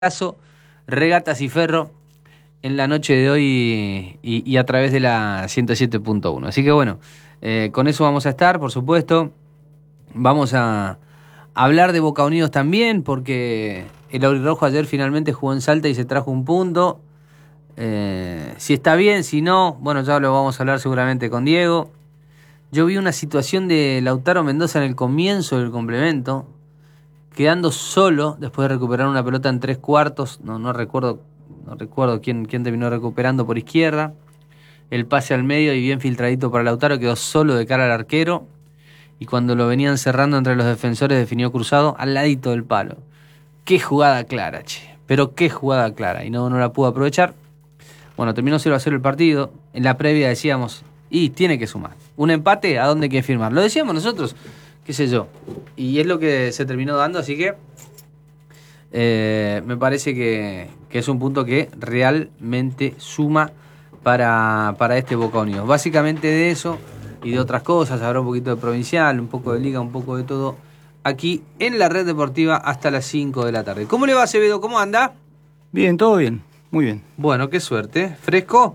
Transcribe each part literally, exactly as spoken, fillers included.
Caso Regatas y Ferro en la noche de hoy y, y a través de la ciento siete punto uno. Así que bueno, eh, con eso vamos a estar, por supuesto. Vamos a hablar de Boca Unidos también, porque el Aurirrojo ayer finalmente jugó en Salta y se trajo un punto. Eh, si está bien, si no, bueno, ya lo vamos a hablar seguramente con Diego. Yo vi una situación de Lautaro Mendoza en el comienzo del complemento, quedando solo después de recuperar una pelota en tres cuartos. No, no recuerdo, no recuerdo quién, quién terminó recuperando por izquierda. El pase al medio y bien filtradito para Lautaro, quedó solo de cara al arquero. Y cuando lo venían cerrando entre los defensores, definió cruzado al ladito del palo. Qué jugada clara, che. Pero qué jugada clara. Y no, no la pudo aprovechar. Bueno, terminó cero a cero el partido. En la previa decíamos, y tiene que sumar. Un empate, ¿a dónde hay que firmar? Lo decíamos nosotros, qué sé yo. Y es lo que se terminó dando, así que eh, me parece que, que es un punto que realmente suma para, para este Boca Unidos. Básicamente de eso y de otras cosas, habrá un poquito de provincial, un poco de liga, un poco de todo, aquí en la Red Deportiva hasta las cinco de la tarde. ¿Cómo le va, Acevedo? ¿Cómo anda? Bien, todo bien, muy bien. Bueno, qué suerte. ¿Fresco?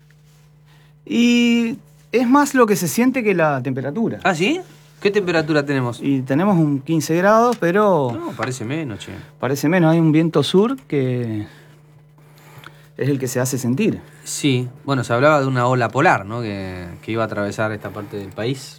Y es más lo que se siente que la temperatura. ¿Ah, sí? ¿Qué temperatura tenemos? Y tenemos un quince grados, pero No, parece menos, che. parece menos. Hay un viento sur que es el que se hace sentir. Sí, bueno, se hablaba de una ola polar, ¿no? Que, que iba a atravesar esta parte del país.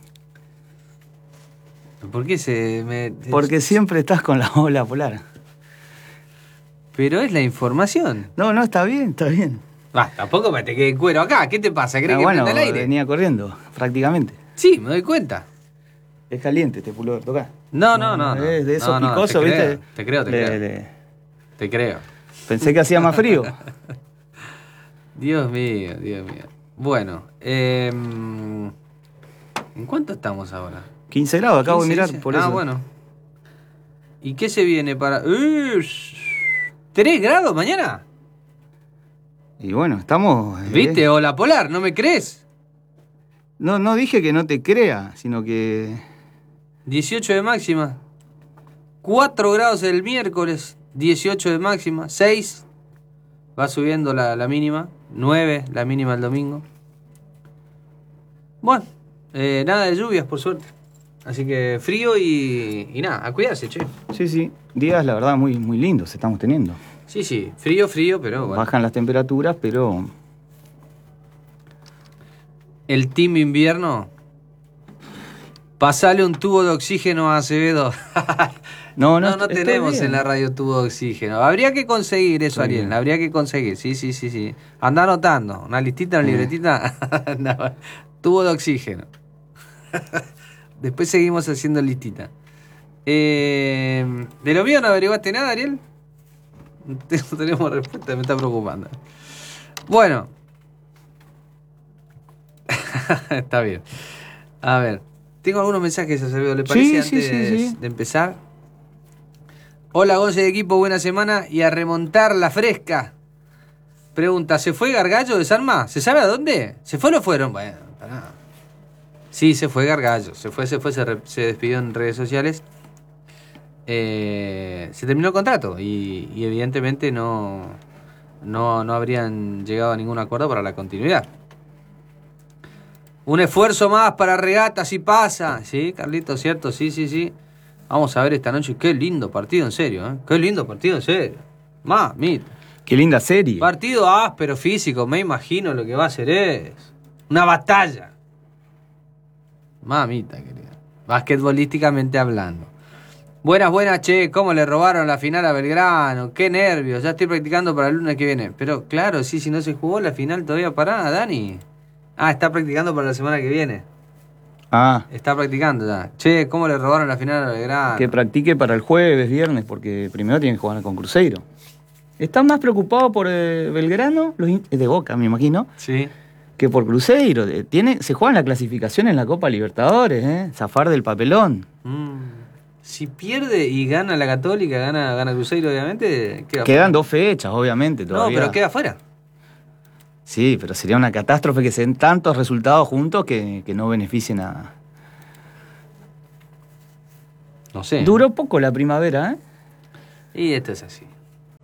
¿Por qué se me...? Porque siempre estás con la ola polar. Pero es la información. No, no, está bien, está bien. Ah, tampoco me te quede en cuero acá. ¿Qué te pasa? ¿Crees Ah, que bueno, prenda el aire? venía corriendo, prácticamente. Sí, me doy cuenta. Es caliente este pullover, toca. No, no, no. no. Es de esos no, no, picosos, te ¿viste? Creo, te creo, te Le- creo. le- Te creo. Pensé que hacía más frío. Dios mío, Dios mío. Bueno, eh, ¿en cuánto estamos ahora? quince grados, acabo de quince, mirar, dice. por ah, eso. Ah, bueno. ¿Y qué se viene para...? ¡Ush! ¿Tres grados mañana? Y bueno, estamos... eh, ¿Viste? Ola polar, ¿no me crees? No, no dije que no te crea, sino que... dieciocho de máxima. cuatro grados el miércoles. dieciocho de máxima. seis. Va subiendo la, la mínima. nueve la mínima el domingo. Bueno, eh, nada de lluvias, por suerte. Así que frío y, y nada, a cuidarse, che. Sí, sí, días la verdad muy, muy lindos estamos teniendo. Sí, sí, frío, frío, pero bueno. Bajan las temperaturas, pero... El team invierno. Pasale un tubo de oxígeno a Acevedo. No, no, No, no estoy tenemos bien. en la radio tubo de oxígeno. Habría que conseguir eso, Está Ariel. bien. Habría que conseguir. Sí, sí, sí, sí. Anda anotando. Una listita, una Eh. libretita. No, tubo de oxígeno. Después seguimos haciendo listita. Eh, ¿De lo mío no averiguaste nada, Ariel? No tenemos respuesta, me está preocupando. Bueno. Está bien. A ver. Tengo algunos mensajes, Acevedo, ¿le parece? Sí, sí, antes sí, sí. de empezar. Hola, Gonce de equipo, buena semana y a remontar la fresca. Pregunta, ¿se fue Gargallo de Salma? ¿Se sabe a dónde? ¿Se fue o no fueron? Bueno, pará. Sí, se fue Gargallo. Se fue, se fue, se, re- se despidió en redes sociales. Eh, se terminó el contrato y, y evidentemente no, no, no habrían llegado a ningún acuerdo para la continuidad. Un esfuerzo más para Regatas si pasa. Sí, Carlito, cierto, sí, sí, sí. Vamos a ver esta noche. Qué lindo partido, en serio, ¿eh? Qué lindo partido, en serio. Mamita. Qué linda serie. Partido áspero, físico, me imagino lo que va a ser es una batalla. Mamita, querida. Basquetbolísticamente hablando. Buenas, buenas, che. ¿Cómo le robaron la final a Belgrano? Qué nervios. Ya estoy practicando para el lunes que viene. Pero claro, sí, si no se jugó la final todavía para Dani. Ah, está practicando para la semana que viene. Ah, Está practicando ya. Che, ¿cómo le robaron la final a Belgrano? que practique para el jueves, viernes, porque primero tienen que jugar con Cruzeiro. Están más preocupados por eh, Belgrano, los hin- de Boca, me imagino, Sí. que por Cruzeiro. Eh, Tiene, se juegan la clasificación en la Copa Libertadores, ¿eh? Zafar del papelón. Mm. Si pierde y gana la Católica, gana, gana Cruzeiro, obviamente, queda Quedan fuera. dos fechas, obviamente, No, todavía. pero queda fuera. Sí, pero sería una catástrofe que se den tantos resultados juntos que, que no beneficien a... No sé. Duró poco la primavera, ¿eh? Y esto es así.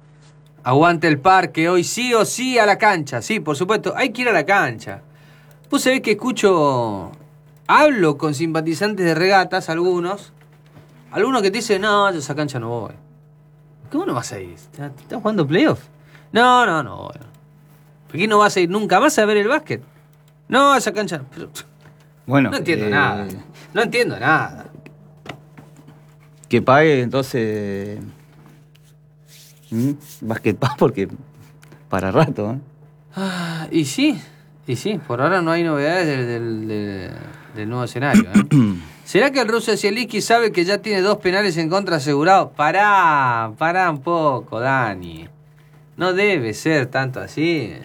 Aguante el Parque hoy, sí o sí a la cancha. Sí, por supuesto, hay que ir a la cancha. Vos sabés que escucho, hablo con simpatizantes de Regatas, algunos, algunos que te dicen, no, yo a esa cancha no voy. ¿Cómo no vas a ir? ¿Estás jugando playoff? No, no, no. ¿Por qué no vas a ir nunca más a ver el básquet? No, a esa cancha no. Bueno, no entiendo eh, nada. No entiendo nada. Que pague entonces ¿Mm? Basket Pass porque para rato, ¿eh? Ah, y sí, y sí, por ahora no hay novedades del, del, del, del nuevo escenario, ¿eh? ¿Será que el ruso Zielinski sabe que ya tiene dos penales en contra asegurados? Pará, pará un poco, Dani. No debe ser tanto así.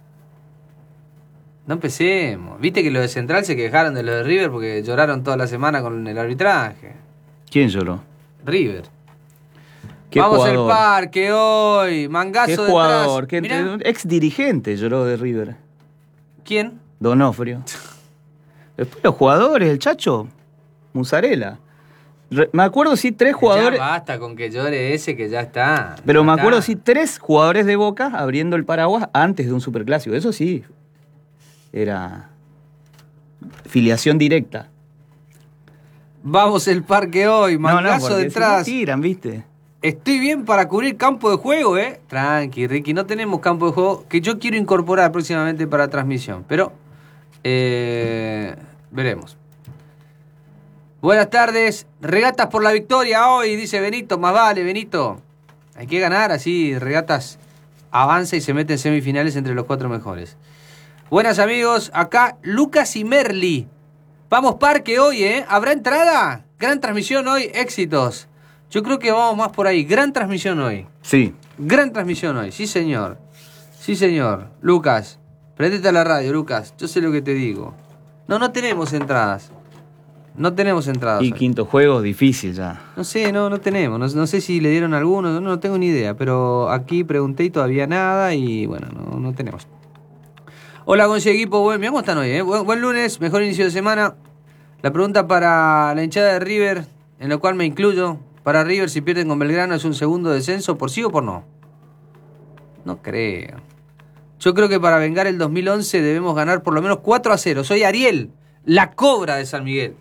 No empecemos. Viste que los de Central se quejaron de los de River porque lloraron toda la semana con el arbitraje. ¿Quién lloró? River. ¿Qué Vamos jugador? al Parque hoy. Mangazo ¿Qué detrás. jugador? ¿Qué Mirá. ex dirigente lloró de River? ¿Quién? Donofrio. Después los jugadores, el Chacho, Musarela. Re- me acuerdo sí tres jugadores. Ya basta con que llore ese que ya está. Pero Ya me está. acuerdo sí tres jugadores de Boca abriendo el paraguas antes de un superclásico. Eso sí. Era filiación directa. Vamos el Parque hoy. No, no, Mangazo porque detrás. se tiran, ¿viste? Estoy bien para cubrir campo de juego, ¿eh? Tranqui, Ricky, no tenemos campo de juego que yo quiero incorporar próximamente para transmisión, pero eh, veremos. Buenas tardes, Regatas por la victoria hoy, dice Benito, más vale, Benito. Hay que ganar, así Regatas avanza y se mete en semifinales entre los cuatro mejores. Buenas amigos, acá Lucas y Merli. Vamos Parque hoy, ¿eh? ¿Habrá entrada? Gran transmisión hoy, éxitos. Yo creo que vamos más por ahí. Gran transmisión hoy. Sí. Gran transmisión hoy. Sí, señor. Sí, señor. Lucas, prendete a la radio, Lucas. Yo sé lo que te digo. No, no tenemos entradas. No tenemos entradas. Y hoy. quinto juego, difícil ya. No sé, no, no tenemos. No, no sé si le dieron alguno. No, no tengo ni idea. Pero aquí pregunté y todavía nada. Y bueno, no, no tenemos. Hola, Gonce Equipo. Buen, mirá cómo están hoy, ¿eh? Buen, buen lunes, mejor inicio de semana. La pregunta para la hinchada de River, en lo cual me incluyo. Para River, si pierden con Belgrano, ¿es un segundo descenso por sí o por no? No creo. Yo creo que para vengar el dos mil once debemos ganar por lo menos cuatro a cero. Soy Ariel, la cobra de San Miguel.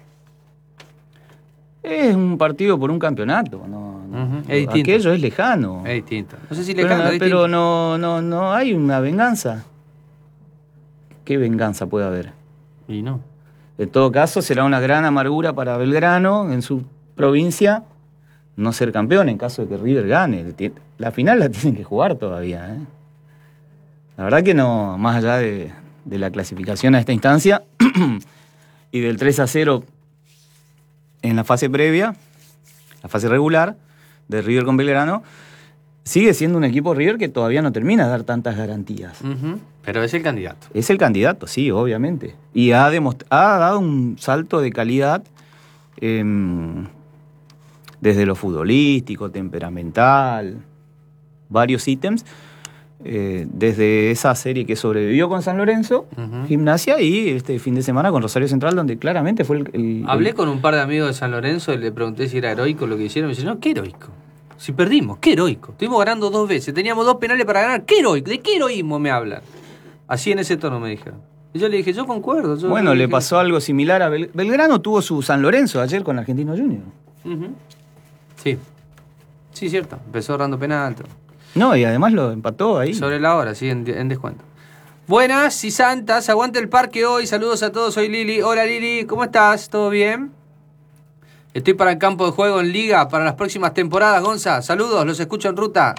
Es un partido por un campeonato. No, no. Uh-huh. Es distinto. Aquello es lejano. Es distinto. No sé si Pero, lejano, no, es pero distinto. no, no, no hay una venganza. ¿Qué venganza puede haber? Y no. En todo caso, será una gran amargura para Belgrano en su provincia no ser campeón en caso de que River gane. La final la tienen que jugar todavía, ¿eh? La verdad que no, más allá de, de la clasificación a esta instancia y del tres a cero en la fase previa, la fase regular de River con Belgrano, sigue siendo un equipo River que todavía no termina de dar tantas garantías. Uh-huh. Pero es el candidato. Es el candidato, sí, obviamente. Y ha, demost- ha dado un salto de calidad eh, desde lo futbolístico, temperamental, varios ítems, eh, desde esa serie que sobrevivió con San Lorenzo, Uh-huh. Gimnasia, y este fin de semana con Rosario Central, donde claramente fue el... el- Hablé el- con un par de amigos de San Lorenzo y le pregunté si era heroico lo que hicieron. Me dice, no, ¿qué heroico? Si perdimos, ¿qué heroico? Estuvimos ganando dos veces, teníamos dos penales para ganar. ¿Qué heroico? ¿De qué heroísmo me hablan? Así en ese tono me dijeron. Y yo le dije, yo concuerdo. Yo Bueno, le dije- pasó algo similar a Bel- Belgrano, tuvo su San Lorenzo ayer con Argentino Junior. Ujú. Sí. Sí, cierto. Empezó dando penal. todo. No, y además lo empató ahí. Sobre la hora, sí, en, en descuento. Buenas y santas, aguante el Parque hoy. Saludos a todos, soy Lili. Hola Lili, ¿cómo estás? ¿Todo bien? Estoy para el campo de juego en Liga para las próximas temporadas, Gonza. Saludos, los escucho en ruta.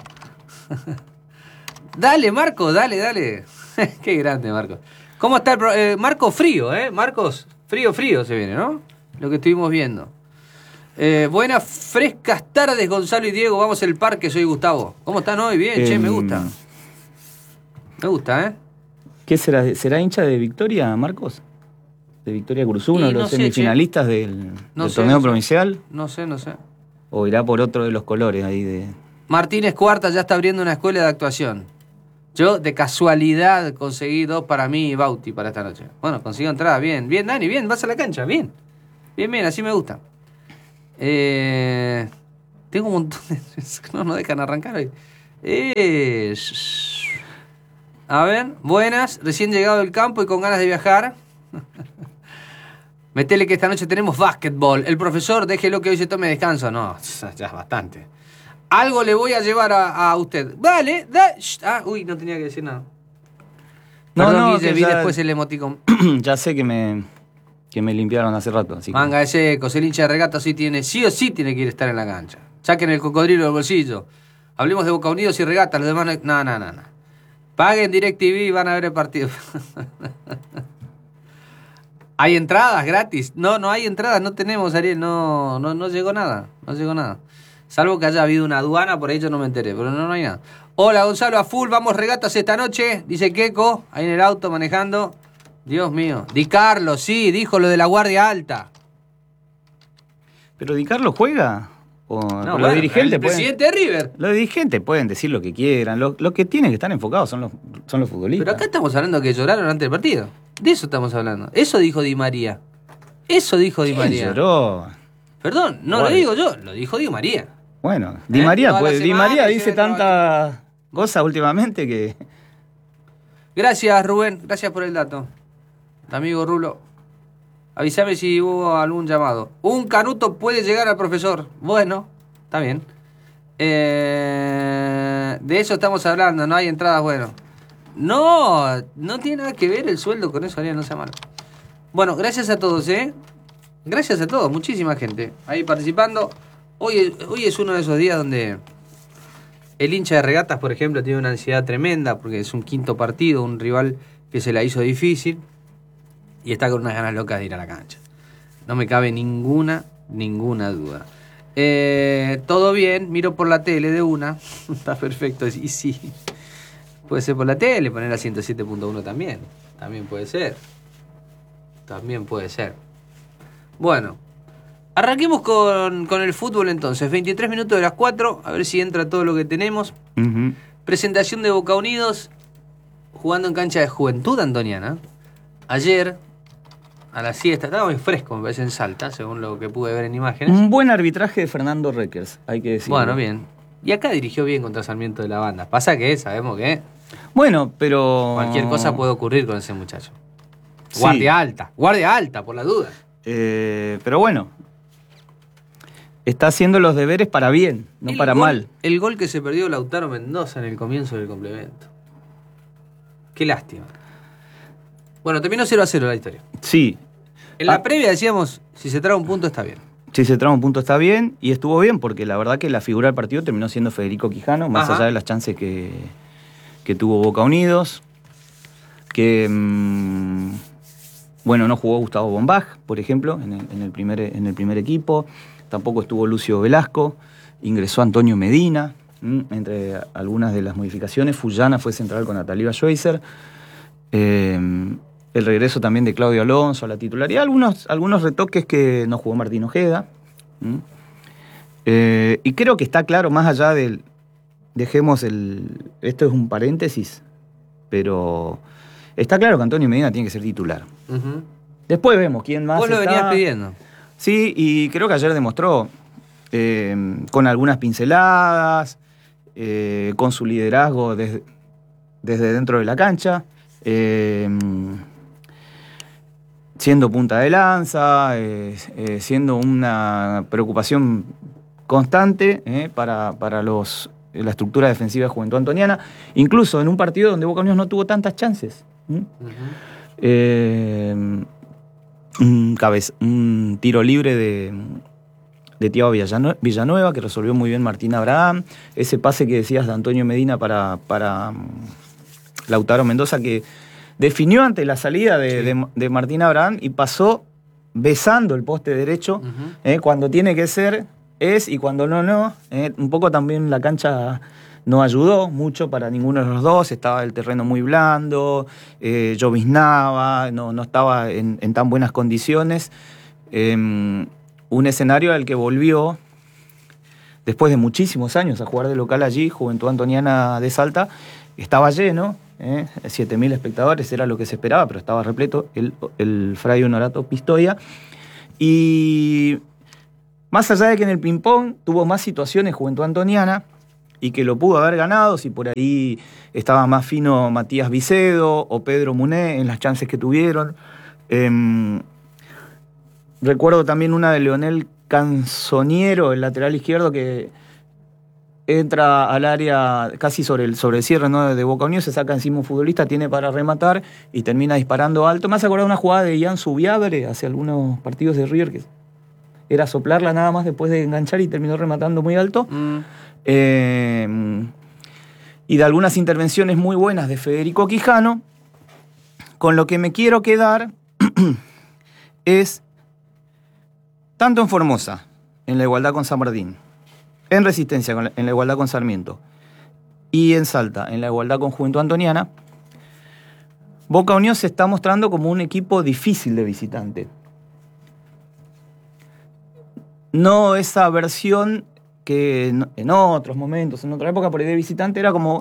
Dale, Marco, dale, dale. Qué grande, Marco. ¿Cómo está el pro- eh, Marco? Frío, ¿eh? Marcos, frío, frío se viene, ¿no? Lo que estuvimos viendo. Eh, buenas, frescas tardes, Gonzalo y Diego. Vamos al Parque, soy Gustavo. ¿Cómo están hoy? Bien, Eh, che, me gusta. Me gusta, ¿eh? ¿Qué será? ¿Será hincha de Victoria, Marcos? ¿De Victoria Cruz, uno Y de no los sé, semifinalistas del, No del sé, torneo no sé. provincial? No sé, no sé. ¿O irá por otro de los colores ahí de...? Martínez Cuarta ya está abriendo una escuela de actuación. Yo, de casualidad, conseguí dos para mí y Bauti para esta noche. Bueno, consigo entrada. Bien, bien, Dani, bien. Vas a la cancha, bien. Bien, bien, así me gusta. Eh, tengo un montón de... No nos dejan arrancar hoy. Eh, a ver, buenas, recién llegado del campo y con ganas de viajar. Metele que esta noche tenemos básquetbol. El profesor, déjelo que hoy se tome descanso. No, ya es bastante. Algo le voy a llevar a, a usted. Dale, dale. Ah, uy, no tenía que decir nada. No, Perdón, no, Guille, que vi ya- después el emoticón. Ya sé que me, que me limpiaron hace rato. Así que- Manga de secos, el hincha de Regata sí tiene, sí o sí tiene que ir a estar en la cancha. Saquen el cocodrilo del bolsillo. Hablemos de Boca Unidos y Regata, los demás no, no, no, no. Paguen DirecTV y van a ver el partido. ¿Hay entradas gratis? No, no hay entradas, no tenemos, Ariel, no, no, no llegó nada, no llegó nada. Salvo que haya habido una aduana, por ahí yo no me enteré, pero no, no hay nada. Hola Gonzalo, a full, vamos Regatas esta noche, dice Keco, ahí en el auto manejando. Dios mío. Di Carlos, sí, dijo lo de la guardia alta. ¿Pero Di Carlo juega? O, No, los bueno, dirigentes el pueden, presidente de River. los dirigentes pueden decir lo que quieran. Lo, lo que tienen que estar enfocados son los, son los futbolistas. Pero acá estamos hablando que lloraron antes del partido. De eso estamos hablando. Eso dijo Di María. Eso dijo Di ¿Quién María. lloró? Perdón, no Guardia. lo digo yo, lo dijo Di María. Bueno, Di ¿Eh? María, Toda la pues, Di semana María y dice lleva trabajo. tantas cosas últimamente que... Gracias, Rubén. Gracias por el dato. Amigo Rulo. Avísame si hubo algún llamado. Un canuto puede llegar al profesor. Bueno, está bien. Eh, de eso estamos hablando, no hay entradas, bueno. No, no tiene nada que ver el sueldo con eso, Ariel, no sea malo. Bueno, gracias a todos, ¿eh? Gracias a todos, muchísima gente ahí participando. Hoy, hoy es uno de esos días donde el hincha de Regatas, por ejemplo, tiene una ansiedad tremenda porque es un quinto partido, un rival que se la hizo difícil y está con unas ganas locas de ir a la cancha. No me cabe ninguna, ninguna duda. Eh, todo bien, miro por la tele de una. Está perfecto, y sí. Puede ser por la tele, poner a ciento siete punto uno también. También puede ser. También puede ser. Bueno, arranquemos con, con el fútbol entonces. veintitrés minutos de las cuatro, a ver si entra todo lo que tenemos. Ujú. Presentación de Boca Unidos, jugando en cancha de Juventud Antoniana. Ayer, a la siesta, estaba muy fresco, me parece, en Salta, según lo que pude ver en imágenes. Un buen arbitraje de Fernando Reckers, hay que decirlo. Bueno, bien. Y acá dirigió bien contra Sarmiento de la Banda. Pasa que sabemos que Bueno, pero... cualquier cosa puede ocurrir con ese muchacho. Sí. Guardia alta, guardia alta, por la duda. Eh, pero bueno, está haciendo los deberes para bien, no El para gol- mal. El gol que se perdió Lautaro Mendoza en el comienzo del complemento. Qué lástima. Bueno, terminó cero a cero la historia. Sí, En la Ah. previa decíamos, si se trae un punto está bien. si se trae un punto está bien y estuvo bien porque la verdad que la figura del partido terminó siendo Federico Quijano, más Ajá. allá de las chances que, que tuvo Boca Unidos, que mmm, bueno, no jugó Gustavo Bombach, por ejemplo, en el, en el primer, en el primer equipo, tampoco estuvo Lucio Velasco, ingresó Antonio Medina, mmm, entre algunas de las modificaciones, Fullana fue central con Ataliba Schweizer, eh, el regreso también de Claudio Alonso a la titularidad, algunos, algunos retoques que no jugó Martín Ojeda. ¿Mm? Eh, y creo que está claro, más allá del... Dejemos el... Esto es un paréntesis, pero está claro que Antonio Medina tiene que ser titular. Uh-huh. Después vemos quién más Vos lo está. venías pidiendo. Sí, y creo que ayer demostró, eh, con algunas pinceladas, eh, con su liderazgo desde, desde dentro de la cancha, eh, siendo punta de lanza, eh, eh, siendo una preocupación constante eh, para, para los, la estructura defensiva de Juventud Antoniana, incluso en un partido donde Boca Unidos no tuvo tantas chances. ¿Mm? Uh-huh. Eh, un, cabez- un tiro libre de, de Thiago Villanue- Villanueva, que resolvió muy bien Martín Abraham. Ese pase que decías de Antonio Medina para, para um, Lautaro Mendoza, que definió ante la salida de, Sí. de, de Martín Abraham y pasó besando el poste derecho. Uh-huh. eh, cuando tiene que ser, es, y cuando no, no. Eh, un poco también la cancha no ayudó mucho para ninguno de los dos, estaba el terreno muy blando, eh, lloviznaba, no, no estaba en, en tan buenas condiciones. Eh, un escenario al que volvió, después de muchísimos años, a jugar de local allí, Juventud Antoniana de Salta, estaba lleno, eh, siete mil espectadores, era lo que se esperaba, pero estaba repleto el, el Fray Honorato Pistoia. Y más allá de que en el ping-pong tuvo más situaciones Juventud Antoniana, y que lo pudo haber ganado si por ahí estaba más fino Matías Vicedo o Pedro Muné en las chances que tuvieron. Eh, recuerdo también una de Leonel Canzoniero, el lateral izquierdo, que entra al área casi sobre el, sobre el cierre, ¿no?, de Boca Unidos, se saca encima un futbolista, tiene para rematar y termina disparando alto. Me hace acordar una jugada de Ian Subiabre hace algunos partidos de River, que era soplarla nada más después de enganchar y terminó rematando muy alto. Mm. Eh, y de algunas intervenciones muy buenas de Federico Quijano. Con lo que me quiero quedar es tanto en Formosa, en la igualdad con San Martín, en Resistencia, en la igualdad con Sarmiento, y en Salta, en la igualdad con Juventud Antoniana, Boca Unidos se está mostrando como un equipo difícil de visitante. No esa versión que en otros momentos, en otra época, por ahí de visitante era como...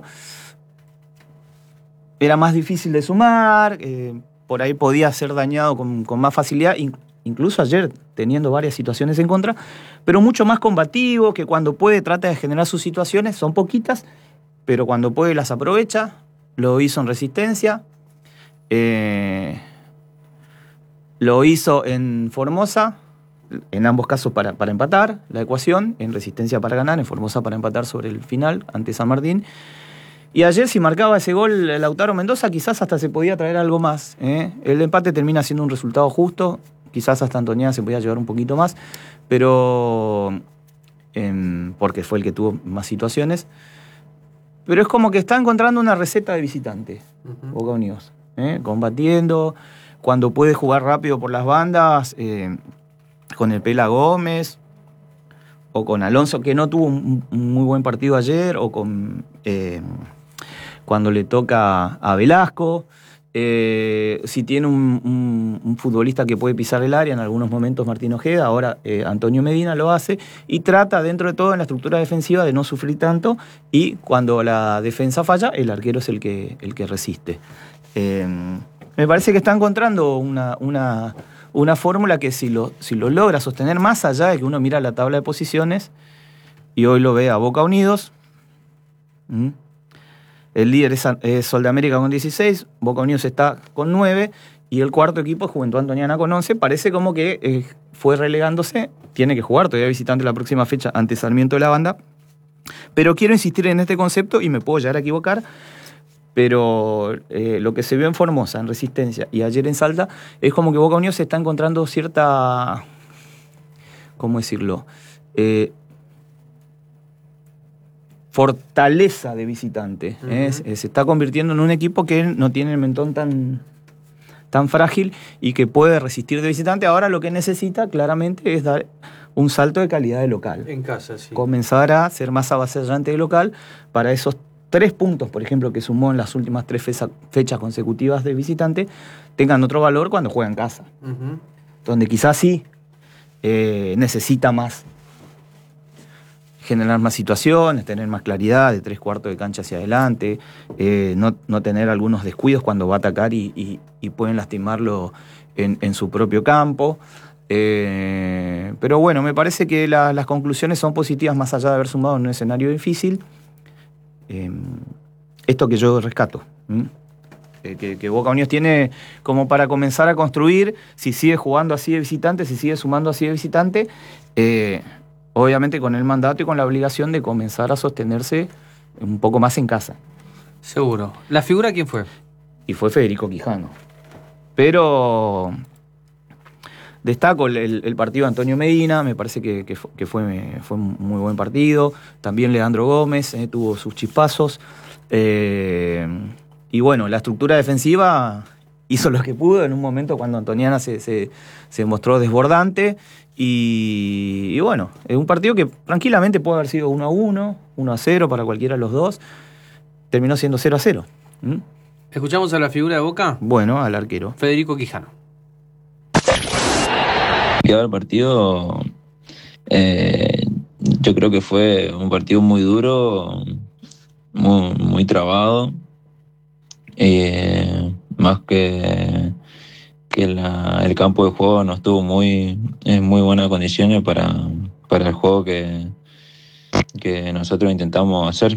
Era más difícil de sumar, eh, por ahí podía ser dañado con, con más facilidad, incluso ayer teniendo varias situaciones en contra, pero mucho más combativo, que cuando puede trata de generar sus situaciones, son poquitas, pero cuando puede las aprovecha. Lo hizo en Resistencia, eh, lo hizo en Formosa, en ambos casos para, para empatar la ecuación, en Resistencia para ganar, en Formosa para empatar sobre el final ante San Martín. Y ayer, si marcaba ese gol Lautaro Mendoza, quizás hasta se podía traer algo más, ¿eh? El empate termina siendo un resultado justo, quizás hasta Antoniana se podía llevar un poquito más, pero eh, porque fue el que tuvo más situaciones. Pero es como que está encontrando una receta de visitante, uh-huh. Boca Unidos, ¿eh? Combatiendo, cuando puede jugar rápido por las bandas, eh, con el Pela Gómez, o con Alonso, que no tuvo un, un muy buen partido ayer, o con... Eh, cuando le toca a Velasco, eh, si tiene un, un, un futbolista que puede pisar el área, en algunos momentos Martín Ojeda, ahora eh, Antonio Medina lo hace, y trata dentro de todo en la estructura defensiva de no sufrir tanto, y cuando la defensa falla, el arquero es el que, el que resiste. Eh, me parece que está encontrando una, una, una fórmula que si lo, si lo logra sostener más allá de que uno mira la tabla de posiciones, y hoy lo ve a Boca Unidos, ¿Mm? El líder es, es Sol de América con dieciséis, Boca Unidos está con nueve, y el cuarto equipo es Juventud Antoniana con once. Parece como que eh, fue relegándose, tiene que jugar todavía visitante la próxima fecha ante Sarmiento de la Banda. Pero quiero insistir en este concepto, y me puedo llegar a equivocar, pero eh, lo que se vio en Formosa, en Resistencia, y ayer en Salta, es como que Boca Unidos se está encontrando cierta... ¿Cómo decirlo? Eh, fortaleza de visitante. Uh-huh. ¿eh? Se, se está convirtiendo en un equipo que no tiene el mentón tan, tan frágil y que puede resistir de visitante. Ahora lo que necesita claramente es dar un salto de calidad de local. En casa, sí. Comenzar a ser más avasallante de local para esos tres puntos, por ejemplo, que sumó en las últimas tres fecha, fechas consecutivas de visitante, tengan otro valor cuando juega en casa. Uh-huh. Donde quizás sí eh, necesita más. Generar más situaciones, tener más claridad de tres cuartos de cancha hacia adelante, eh, no, no tener algunos descuidos cuando va a atacar y, y, y pueden lastimarlo en, en su propio campo. Eh, pero bueno, me parece que la, las conclusiones son positivas más allá de haber sumado en un escenario difícil. Eh, esto que yo rescato, eh, que, que Boca Unidos tiene como para comenzar a construir, si sigue jugando así de visitante, si sigue sumando así de visitante, eh, obviamente con el mandato y con la obligación de comenzar a sostenerse un poco más en casa. Seguro. ¿La figura quién fue? Y fue Federico Quijano. Pero destaco el, el partido de Antonio Medina, me parece que, que, fue, que fue, fue un muy buen partido. También Leandro Gómez eh, tuvo sus chispazos. Eh, y bueno, la estructura defensiva hizo lo que pudo en un momento cuando Antoniana se, se, se mostró desbordante. Y, y bueno, es un partido que tranquilamente puede haber sido uno a uno, uno a cero para cualquiera de los dos. Terminó siendo cero a cero. ¿Mm? ¿Escuchamos a la figura de Boca? Bueno, al arquero. Federico Quijano. El partido, eh, yo creo que fue un partido muy duro, muy, muy trabado. Eh, más que... que la, el campo de juego no estuvo muy en muy buenas condiciones para, para el juego que, que nosotros intentamos hacer.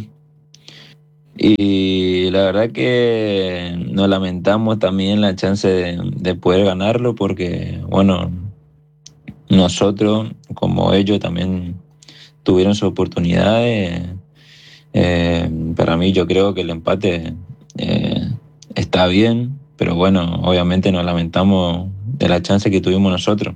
Y la verdad que nos lamentamos también la chance de, de poder ganarlo porque, bueno, nosotros, como ellos, también tuvieron sus oportunidades. Eh, para mí yo creo que el empate eh, está bien, pero bueno, obviamente nos lamentamos de la chance que tuvimos nosotros.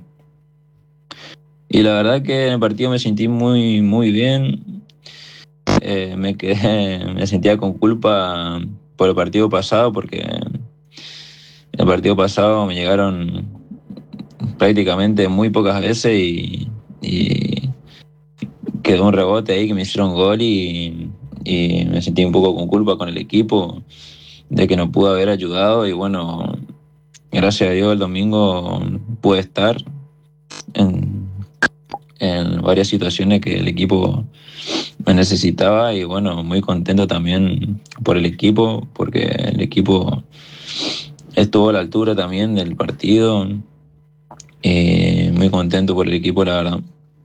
Y la verdad que en el partido me sentí muy, muy bien. Eh, me quedé, me sentía con culpa por el partido pasado porque el partido pasado me llegaron prácticamente muy pocas veces y, y quedó un rebote ahí que me hicieron gol y, y me sentí un poco con culpa con el equipo de que no pude haber ayudado y bueno, gracias a Dios el domingo pude estar en, en varias situaciones que el equipo me necesitaba y bueno, muy contento también por el equipo porque el equipo estuvo a la altura también del partido y muy contento por el equipo, la verdad.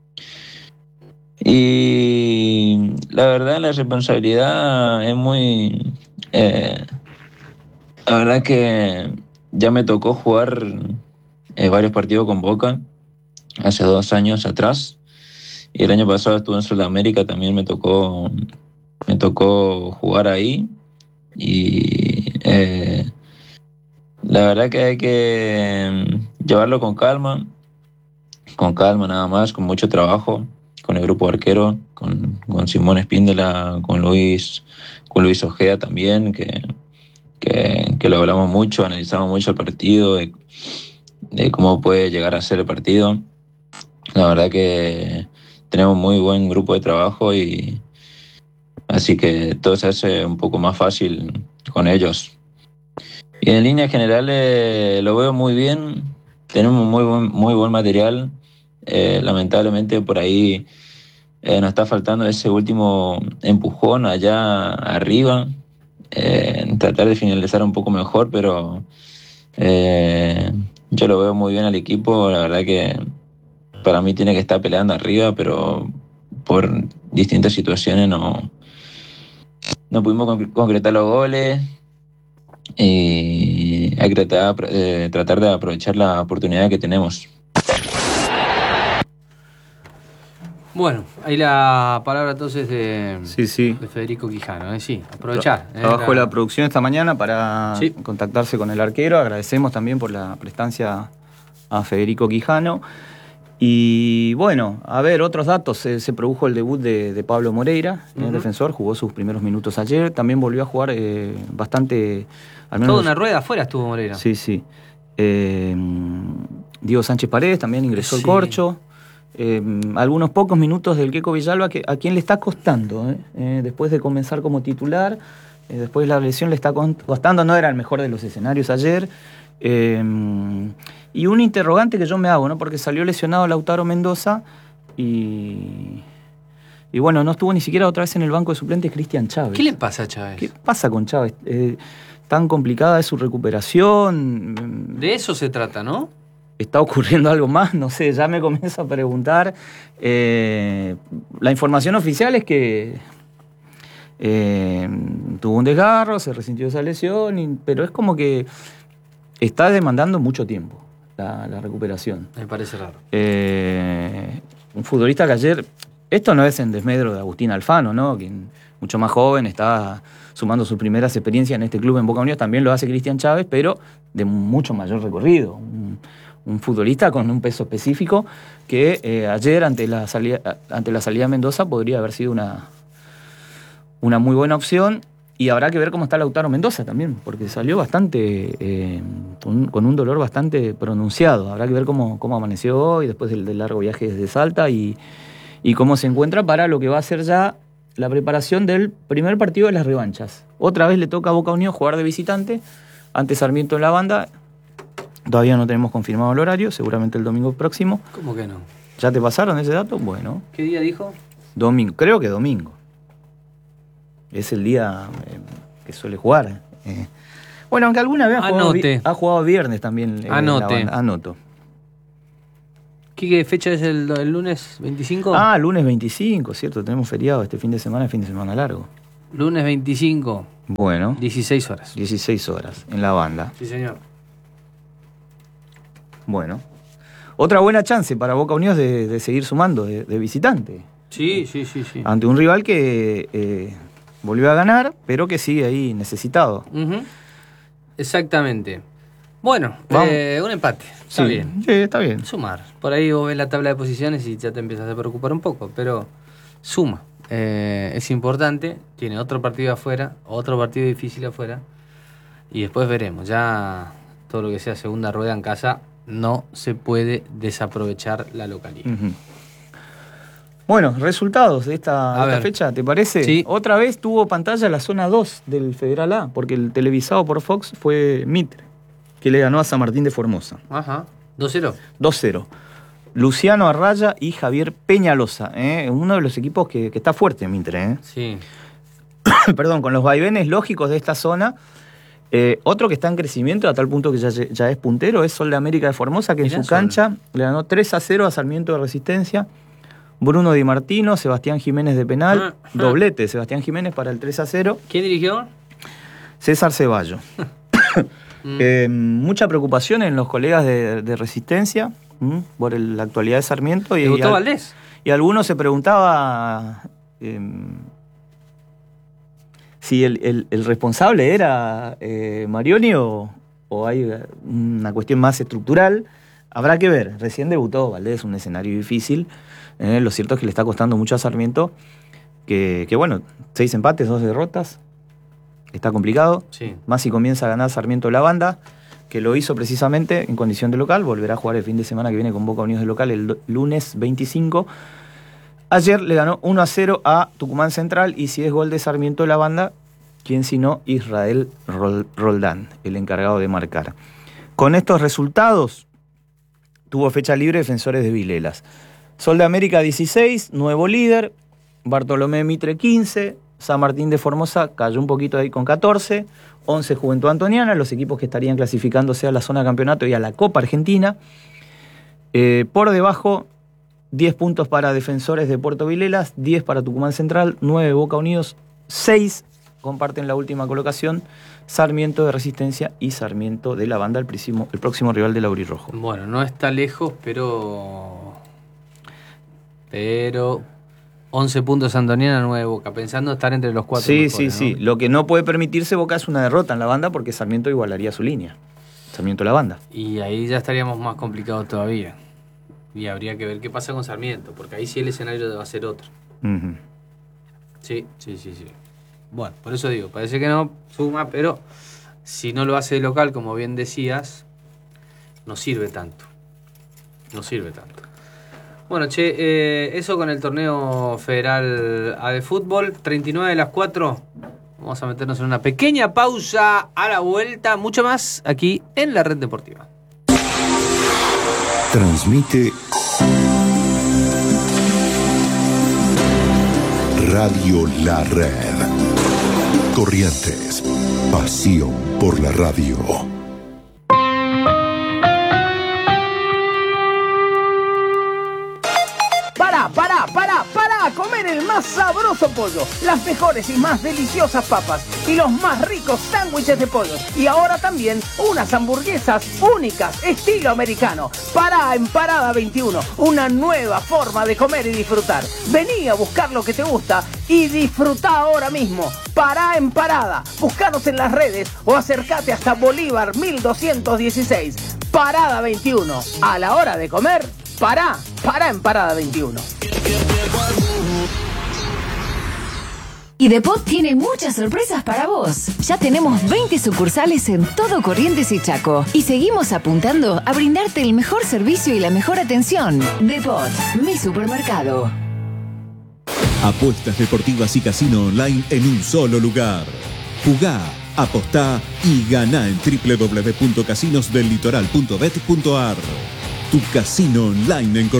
Y la verdad la responsabilidad es muy... Eh, la verdad que ya me tocó jugar eh, varios partidos con Boca hace dos años atrás y el año pasado estuve en Sudamérica, también me tocó, me tocó jugar ahí y eh, la verdad que hay que llevarlo con calma, con calma nada más, con mucho trabajo, con el grupo arquero, con, con Simón Espíndola, con Luis, con Luis Ojeda también, que, que, que lo hablamos mucho, analizamos mucho el partido, de, de cómo puede llegar a ser el partido. La verdad que tenemos muy buen grupo de trabajo y así que todo se hace un poco más fácil con ellos. Y en líneas generales lo veo muy bien, tenemos muy buen, muy buen material. Eh, lamentablemente por ahí eh, nos está faltando ese último empujón allá arriba, eh, tratar de finalizar un poco mejor, pero eh, yo lo veo muy bien al equipo, la verdad que para mí tiene que estar peleando arriba, pero por distintas situaciones no, no pudimos conc- concretar los goles y hay que tratar, eh, tratar de aprovechar la oportunidad que tenemos. Bueno, ahí la palabra entonces de, Sí, sí. de Federico Quijano, ¿eh? Sí, aprovechar. Tra- ¿eh? Trabajó La- la producción esta mañana para Sí. contactarse con el arquero. Agradecemos también por la prestancia a Federico Quijano. Y bueno, a ver, otros datos. Se, se produjo el debut de, de Pablo Moreira, Ujú. el defensor. Jugó sus primeros minutos ayer. También volvió a jugar eh, bastante... Al menos Toda una rueda afuera estuvo Moreira. Sí, sí. Eh, Diego Sánchez Paredes también ingresó Sí. el corcho. Eh, algunos pocos minutos del Queco Villalba, que, a quien le está costando, ¿eh? Eh, después de comenzar como titular, eh, después de la lesión le está costando, no era el mejor de los escenarios ayer. Eh, y un interrogante que yo me hago, ¿no? Porque salió lesionado Lautaro Mendoza y, y bueno, no estuvo ni siquiera otra vez en el banco de suplentes Cristian Chávez. ¿Qué le pasa a Chávez? ¿Qué pasa con Chávez? Eh, tan complicada es su recuperación. De eso se trata, ¿no? ¿Está ocurriendo algo más? No sé, ya me comienzo a preguntar. Eh, la información oficial es que eh, tuvo un desgarro, se resintió esa lesión, y- pero es como que está demandando mucho tiempo la, la recuperación. Me parece raro. Eh, un futbolista que ayer, esto no es en desmedro de Agustín Alfano, ¿no? Quien mucho más joven, está sumando sus primeras experiencias en este club en Boca Unidos, también lo hace Cristian Chávez, pero de mucho mayor recorrido. Un, un futbolista con un peso específico que eh, ayer ante la, salida, ante la salida de Mendoza podría haber sido una, una muy buena opción. Y habrá que ver cómo está Lautaro Mendoza también, porque salió bastante eh, con, con un dolor bastante pronunciado. Habrá que ver cómo, cómo amaneció hoy, después del, del largo viaje desde Salta, y, y cómo se encuentra para lo que va a ser ya la preparación del primer partido de las revanchas. Otra vez le toca a Boca Unidos jugar de visitante, ante Sarmiento en la banda. Todavía no tenemos confirmado el horario, seguramente el domingo próximo. ¿Cómo que no? ¿Ya te pasaron ese dato? Bueno, ¿Qué día dijo? domingo, creo que domingo. Es el día eh, que suele jugar. Eh, bueno, aunque alguna vez ha jugado, Anote. vi- ha jugado viernes también. eh, en la Anote. banda. Anoto. ¿Qué fecha es el, el lunes veinticinco? Ah, lunes veinticinco, cierto, tenemos feriado este fin de semana, fin de semana largo. Lunes veinticinco. Bueno. dieciséis horas. dieciséis horas, en la banda. Sí, señor. Bueno. Otra buena chance para Boca Unidos de, de seguir sumando de, de visitante. Sí, sí, sí, sí. Ante un rival que eh, volvió a ganar, pero que sigue ahí necesitado. Uh-huh. Exactamente. Bueno, eh, un empate. Está sí, bien. Sí, está bien. Sumar. Por ahí vos ves la tabla de posiciones y ya te empiezas a preocupar un poco, pero suma. Eh, es importante. Tiene otro partido afuera, otro partido difícil afuera. Y después veremos. Ya todo lo que sea segunda rueda en casa, no se puede desaprovechar la localidad. Uh-huh. Bueno, resultados de esta, de esta fecha, ¿te parece? Sí. Otra vez tuvo pantalla la zona dos del Federal A, porque el televisado por Fox fue Mitre, que le ganó a San Martín de Formosa. Ajá. dos cero. dos cero. Luciano Arraya y Javier Peñalosa, ¿eh? Uno de los equipos que, que está fuerte, Mitre. ¿eh? Sí. Perdón, con los vaivenes lógicos de esta zona. Eh, otro que está en crecimiento a tal punto que ya, ya es puntero es Sol de América de Formosa, que Mirá en su Sol. cancha le ganó tres a cero a Sarmiento de Resistencia. Bruno Di Martino, Sebastián Jiménez de penal, ah, ah. doblete de Sebastián Jiménez para el tres a cero. ¿Quién dirigió? César Ceballo. mm. eh, mucha preocupación en los colegas de, de Resistencia mm, por el, la actualidad de Sarmiento. Y, ¿Te gustó y, Valdés? Y algunos se preguntaba eh, si el, el, el responsable era eh, Marioni o, o hay una cuestión más estructural. Habrá que ver. Recién debutó Valdés, un escenario difícil. Eh, lo cierto es que le está costando mucho a Sarmiento, que, que bueno, seis empates, dos derrotas, está complicado. Sí. Más si comienza a ganar Sarmiento la banda, que lo hizo precisamente en condición de local, volverá a jugar el fin de semana que viene con Boca Unidos de local el do, lunes veinticinco. Ayer le ganó uno a cero a Tucumán Central y si es gol de Sarmiento la banda, quien si no, Israel Roldán, el encargado de marcar. Con estos resultados, tuvo fecha libre Defensores de Vilelas. Sol de América dieciséis, nuevo líder, Bartolomé Mitre quince, San Martín de Formosa cayó un poquito ahí con catorce, once Juventud Antoniana, los equipos que estarían clasificándose a la zona de campeonato y a la Copa Argentina. Eh, por debajo, diez puntos para Defensores de Puerto Vilelas, diez para Tucumán Central, nueve Boca Unidos, seis comparten la última colocación, Sarmiento de Resistencia y Sarmiento de la Banda, el próximo, el próximo rival del Aurirrojo. Bueno, no está lejos, pero... Pero once puntos Antoniana, nueve Boca, pensando estar entre los cuatro Sí, mejores, sí, ¿no? sí. Lo que no puede permitirse Boca es una derrota en la banda porque Sarmiento igualaría su línea. Sarmiento la banda. Y ahí ya estaríamos más complicados todavía. Y habría que ver qué pasa con Sarmiento, porque ahí sí el escenario va a ser otro. Uh-huh. Sí, sí, sí, sí. Bueno, por eso digo, parece que no suma, pero si no lo hace de local, como bien decías, no sirve tanto. No sirve tanto. Bueno, che, eh, eso con el torneo federal A de fútbol, treinta y nueve de las cuatro. Vamos a meternos en una pequeña pausa, a la vuelta, mucho más aquí en la Red Deportiva. Transmite Radio La Red. Corrientes, pasión por la radio. Para, para, para, para comer el más sabroso pollo, las mejores y más deliciosas papas y los más ricos sándwiches de pollo. Y ahora también unas hamburguesas únicas, estilo americano. Para en Parada veintiuno, una nueva forma de comer y disfrutar. Vení a buscar lo que te gusta y disfruta ahora mismo. Pará en Parada, búscanos en las redes o acércate hasta Bolívar mil doscientos dieciséis. Parada veintiuno, a la hora de comer, pará, pará en Parada veintiuno. Y Depot tiene muchas sorpresas para vos. Ya tenemos veinte sucursales en todo Corrientes y Chaco. Y seguimos apuntando a brindarte el mejor servicio y la mejor atención. Depot, mi supermercado. Apuestas deportivas y casino online en un solo lugar. Jugá, apostá y ganá en doble u doble u doble u punto casinos del litoral punto bet punto a r. Tu casino online en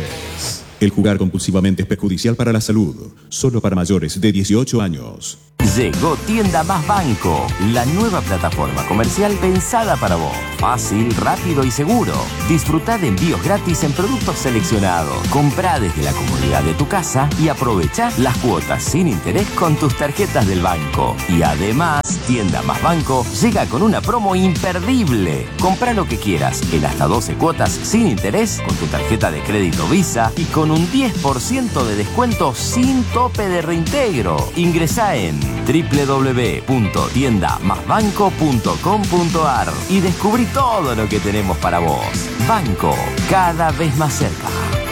Corrientes. El jugar compulsivamente es perjudicial para la salud. Solo para mayores de dieciocho años. Llegó Tienda Más Banco, la nueva plataforma comercial pensada para vos. Fácil, rápido y seguro. Disfrutá de envíos gratis en productos seleccionados. Comprá desde la comodidad de tu casa y aprovechá las cuotas sin interés con tus tarjetas del banco. Y además, Tienda Más Banco llega con una promo imperdible. Comprá lo que quieras en hasta doce cuotas sin interés con tu tarjeta de crédito Visa y con un diez por ciento de descuento sin tope de reintegro. Ingresá en doble u doble u doble u punto tienda más banco punto com punto a r y descubrí todo lo que tenemos para vos. Banco, cada vez más cerca.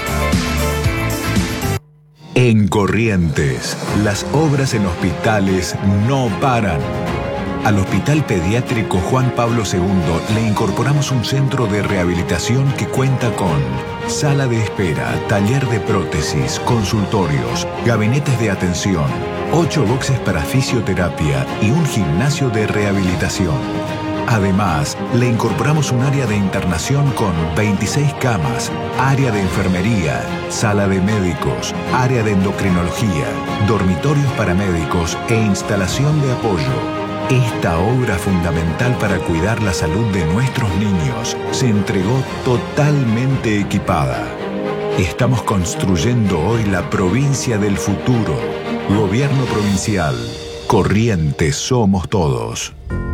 En Corrientes, las obras en hospitales no paran. Al Hospital Pediátrico Juan Pablo segundo le incorporamos un centro de rehabilitación que cuenta con sala de espera, taller de prótesis, consultorios, gabinetes de atención, ocho boxes para fisioterapia y un gimnasio de rehabilitación. Además, le incorporamos un área de internación con veintiséis camas, área de enfermería, sala de médicos, área de endocrinología, dormitorios para médicos e instalación de apoyo. Esta obra fundamental para cuidar la salud de nuestros niños se entregó totalmente equipada. Estamos construyendo hoy la provincia del futuro. Gobierno provincial. Corrientes somos todos.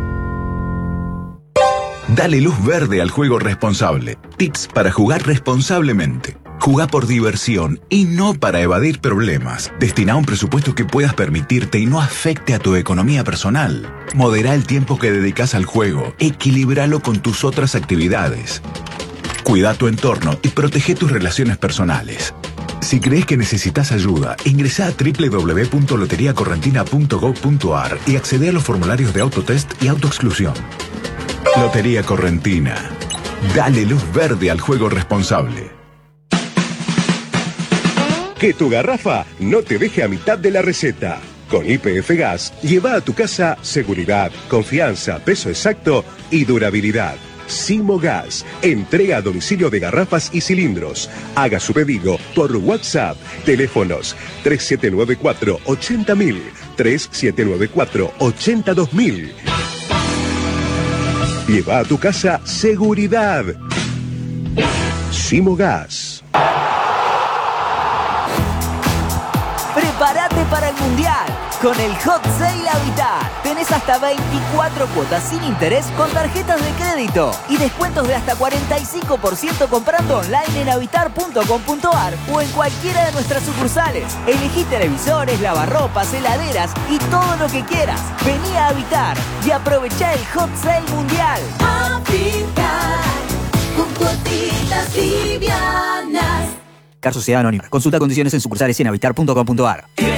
Dale luz verde al juego responsable. Tips para jugar responsablemente. Jugá por diversión y no para evadir problemas. Destina un presupuesto que puedas permitirte y no afecte a tu economía personal. Modera el tiempo que dedicas al juego. Equilíbralo con tus otras actividades. Cuida tu entorno y protege tus relaciones personales. Si crees que necesitas ayuda, ingresá a doble u doble u doble u punto lotería correntina punto gob punto a r y accede a los formularios de autotest y autoexclusión. Lotería Correntina. Dale luz verde al juego responsable. Que tu garrafa no te deje a mitad de la receta. Con Y P F Gas, lleva a tu casa seguridad, confianza, peso exacto y durabilidad. Simo Gas, entrega a domicilio de garrafas y cilindros. Haga su pedido por WhatsApp. Teléfonos tres siete nueve cuatro, ochenta mil, tres siete nueve cuatro, ochenta dos mil. Lleva a tu casa seguridad. Simo Gas. Prepárate para el Mundial. Con el Hot Sale Habitat tenés hasta veinticuatro cuotas sin interés con tarjetas de crédito y descuentos de hasta cuarenta y cinco por ciento comprando online en habitar punto com punto a r o en cualquiera de nuestras sucursales. Elegí televisores, lavarropas, heladeras y todo lo que quieras. Vení a Habitar y aprovechá el Hot Sale Mundial. Habitat, con cuotitas livianas. Car Sociedad Anónima. Consulta condiciones en sucursales y en habitar punto com punto a r.